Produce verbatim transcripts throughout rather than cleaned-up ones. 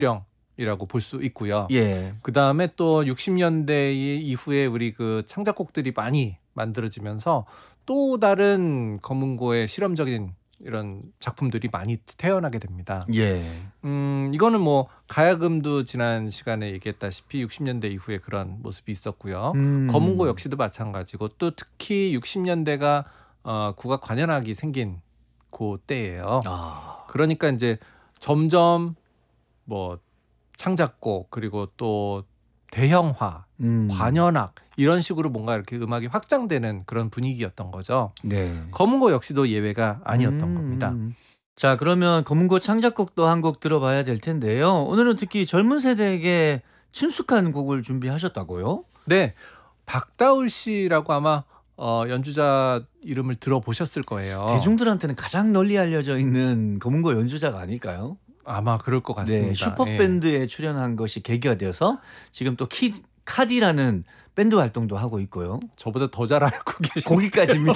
이라고 볼 수 있고요. 예. 그다음에 또 육십 년대 이후에 우리 그 창작곡들이 많이 만들어지면서 또 다른 검은고의 실험적인 이런 작품들이 많이 태어나게 됩니다. 예. 음, 이거는 뭐 가야금도 지난 시간에 얘기했다시피 육십 년대 이후에 그런 모습이 있었고요. 음. 검은고 역시도 마찬가지고 또 특히 육십 년대가 어, 국악 관현악이 생긴 그 때예요. 아. 그러니까 이제 점점 뭐 창작곡 그리고 또 대형화, 음. 관현악 이런 식으로 뭔가 이렇게 음악이 확장되는 그런 분위기였던 거죠. 네. 검은고 역시도 예외가 아니었던 음. 겁니다. 자, 그러면 검은고 창작곡도 한 곡 들어봐야 될 텐데요. 오늘은 특히 젊은 세대에게 친숙한 곡을 준비하셨다고요? 네, 박다울 씨라고 아마 어, 연주자 이름을 들어보셨을 거예요. 대중들한테는 가장 널리 알려져 있는 검은고 연주자가 아닐까요? 아마 그럴 것 같습니다. 네, 슈퍼밴드에 출연한 것이 계기가 되어서 지금 또 키, 카디라는 밴드 활동도 하고 있고요. 저보다 더 잘 알고 계신 거기까지입니다.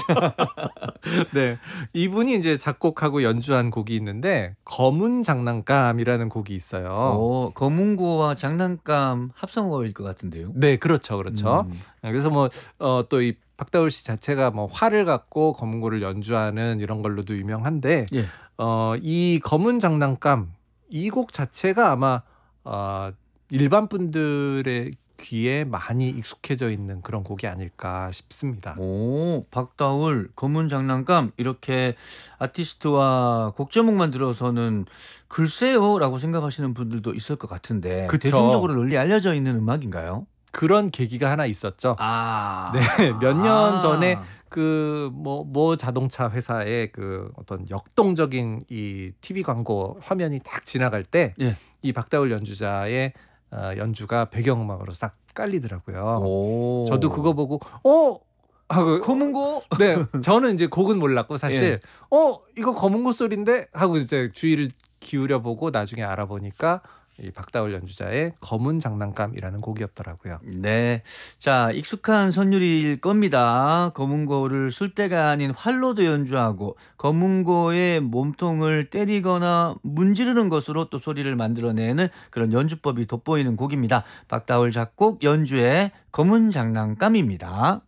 네, 이분이 이제 작곡하고 연주한 곡이 있는데 검은 장난감이라는 곡이 있어요. 어, 검은고와 장난감 합성어일 것 같은데요. 네, 그렇죠, 그렇죠. 음. 그래서 뭐 또 이 박다울 씨 자체가 뭐 활을 갖고 검은고를 연주하는 이런 걸로도 유명한데, 예. 어, 이 검은 장난감 이 곡 자체가 아마 어, 일반 분들의 귀에 많이 익숙해져 있는 그런 곡이 아닐까 싶습니다. 오, 박다울, 검은 장난감 이렇게 아티스트와 곡 제목만 들어서는 글쎄요라고 생각하시는 분들도 있을 것 같은데 그쵸. 대중적으로 널리 알려져 있는 음악인가요? 그런 계기가 하나 있었죠. 아, 네, 몇 년 아. 전에 그 뭐 뭐 자동차 회사의 그 어떤 역동적인 이 티비 광고 화면이 딱 지나갈 때 이 예. 박다울 연주자의 어, 연주가 배경음악으로 싹 깔리더라고요. 오. 저도 그거 보고 어 하고 검은고? 네, 저는 이제 곡은 몰랐고 사실 예. 어 이거 검은고 소리인데 하고 이제 주의를 기울여 보고 나중에 알아보니까 이 박다울 연주자의 검은 장난감이라는 곡이었더라고요. 네. 자, 익숙한 선율일 겁니다. 검은고를 술대가 아닌 활로도 연주하고 검은고의 몸통을 때리거나 문지르는 것으로 또 소리를 만들어내는 그런 연주법이 돋보이는 곡입니다. 박다울 작곡 연주의 검은 장난감입니다.